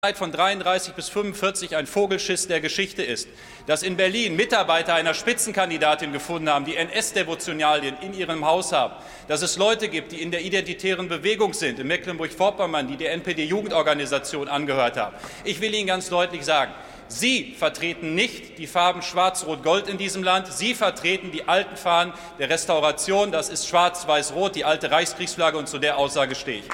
von 33 bis 45 ein Vogelschiss der Geschichte ist, dass in Berlin Mitarbeiter einer Spitzenkandidatin gefunden haben, die NS-Devotionalien in ihrem Haus haben, dass es Leute gibt, die in der identitären Bewegung sind, in Mecklenburg-Vorpommern, die der NPD-Jugendorganisation angehört haben. Ich will Ihnen ganz deutlich sagen, Sie vertreten nicht die Farben Schwarz-Rot-Gold in diesem Land. Sie vertreten die alten Fahnen der Restauration. Das ist Schwarz-Weiß-Rot, die alte Reichskriegsflagge, und zu der Aussage stehe ich.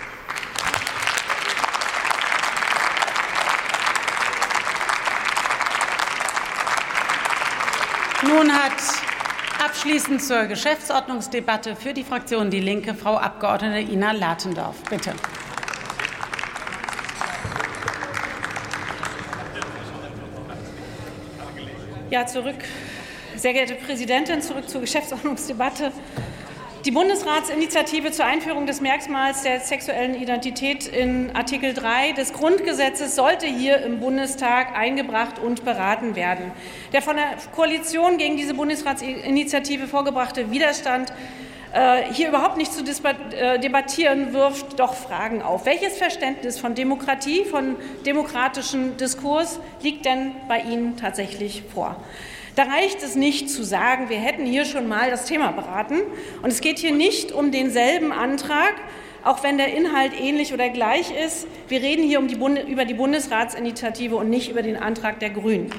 Nun hat abschließend zur Geschäftsordnungsdebatte für die Fraktion Die Linke Frau Abgeordnete Ina Latendorf. Bitte. Ja, sehr geehrte Präsidentin, zurück zur Geschäftsordnungsdebatte. Die Bundesratsinitiative zur Einführung des Merkmals der sexuellen Identität in Artikel 3 des Grundgesetzes sollte hier im Bundestag eingebracht und beraten werden. Der von der Koalition gegen diese Bundesratsinitiative vorgebrachte Widerstand, hier überhaupt nicht zu debattieren, wirft doch Fragen auf. Welches Verständnis von Demokratie, von demokratischem Diskurs liegt denn bei Ihnen tatsächlich vor? Da reicht es nicht zu sagen, wir hätten hier schon mal das Thema beraten. Und es geht hier nicht um denselben Antrag, auch wenn der Inhalt ähnlich oder gleich ist. Wir reden hier über die Bundesratsinitiative und nicht über den Antrag der Grünen.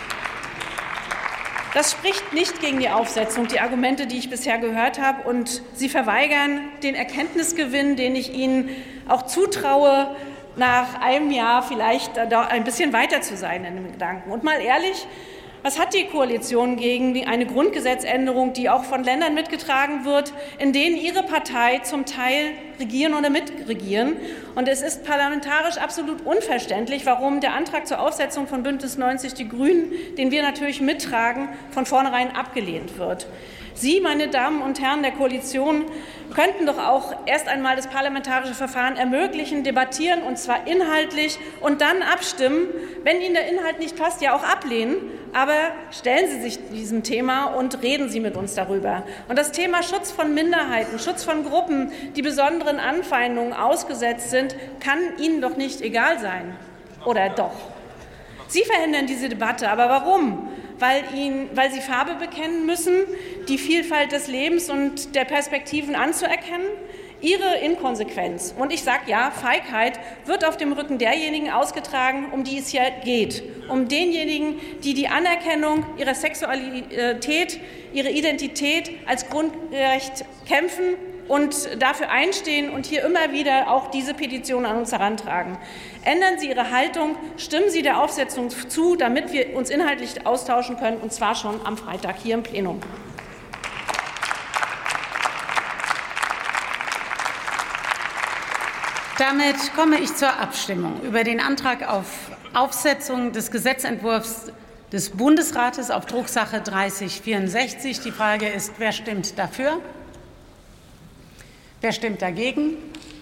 Das spricht nicht gegen die Aufsetzung, die Argumente, die ich bisher gehört habe. Und Sie verweigern den Erkenntnisgewinn, den ich Ihnen auch zutraue, nach einem Jahr vielleicht ein bisschen weiter zu sein in den Gedanken. Und mal ehrlich, was hat die Koalition gegen eine Grundgesetzänderung, die auch von Ländern mitgetragen wird, in denen Ihre Partei zum Teil regieren oder mitregieren? Und es ist parlamentarisch absolut unverständlich, warum der Antrag zur Aufsetzung von Bündnis 90 Die Grünen, den wir natürlich mittragen, von vornherein abgelehnt wird. Sie, meine Damen und Herren der Koalition, könnten doch auch erst einmal das parlamentarische Verfahren ermöglichen, debattieren, und zwar inhaltlich, und dann abstimmen. Wenn Ihnen der Inhalt nicht passt, ja auch ablehnen. Aber stellen Sie sich diesem Thema und reden Sie mit uns darüber. Und das Thema Schutz von Minderheiten, Schutz von Gruppen, die besonderen Anfeindungen ausgesetzt sind, kann Ihnen doch nicht egal sein. Oder doch? Sie verhindern diese Debatte. Aber warum? Weil Sie Farbe bekennen müssen, die Vielfalt des Lebens und der Perspektiven anzuerkennen? Ihre Inkonsequenz und ich sage ja, Feigheit wird auf dem Rücken derjenigen ausgetragen, um die es hier geht, um denjenigen, die die Anerkennung ihrer Sexualität, ihrer Identität als Grundrecht kämpfen und dafür einstehen und hier immer wieder auch diese Petition an uns herantragen. Ändern Sie Ihre Haltung, stimmen Sie der Aufsetzung zu, damit wir uns inhaltlich austauschen können, und zwar schon am Freitag hier im Plenum. Damit komme ich zur Abstimmung über den Antrag auf Aufsetzung des Gesetzentwurfs des Bundesrates auf Drucksache 3064. Die Frage ist, wer stimmt dafür? Wer stimmt dagegen?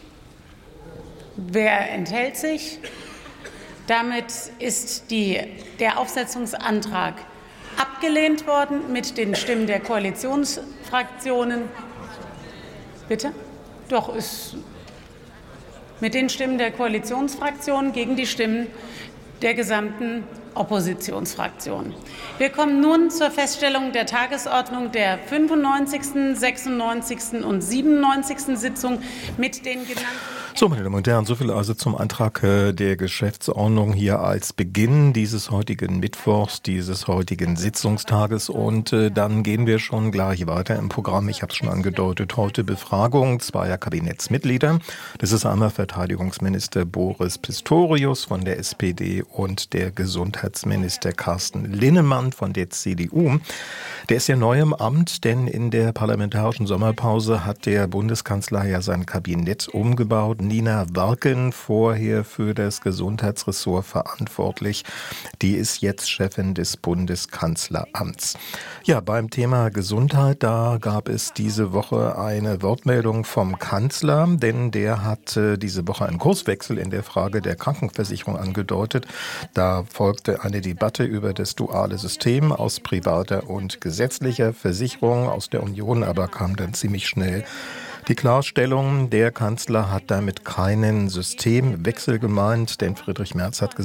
Wer enthält sich? Damit ist der Aufsetzungsantrag abgelehnt worden mit den Stimmen der Koalitionsfraktionen. Bitte? Doch, ist mit den Stimmen der Koalitionsfraktionen gegen die Stimmen der gesamten Oppositionsfraktion. Wir kommen nun zur Feststellung der Tagesordnung der 95., 96. und 97. Sitzung mit den genannten. So, meine Damen und Herren, soviel also zum Antrag der Geschäftsordnung hier als Beginn dieses heutigen Mittwochs, dieses heutigen Sitzungstages. Und dann gehen wir schon gleich weiter im Programm. Ich habe es schon angedeutet, heute Befragung zweier Kabinettsmitglieder. Das ist einmal Verteidigungsminister Boris Pistorius von der SPD und der Gesundheitsminister Carsten Linnemann von der CDU. Der ist ja neu im Amt, denn in der parlamentarischen Sommerpause hat der Bundeskanzler ja sein Kabinett umgebaut. Nina Warken, vorher für das Gesundheitsressort verantwortlich, die ist jetzt Chefin des Bundeskanzleramts. Ja, beim Thema Gesundheit, da gab es diese Woche eine Wortmeldung vom Kanzler, denn der hat diese Woche einen Kurswechsel in der Frage der Krankenversicherung angedeutet. Da folgte eine Debatte über das duale System aus privater und gesetzlicher Versicherung aus der Union, aber kam dann ziemlich schnell die Klarstellung, der Kanzler hat damit keinen Systemwechsel gemeint, denn Friedrich Merz hat gesagt,